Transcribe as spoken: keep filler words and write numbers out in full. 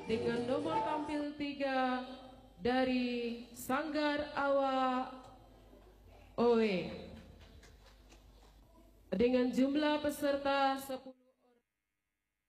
dengan nomor tampil tiga dari Sanggar Awa Oe dengan jumlah peserta sepuluh.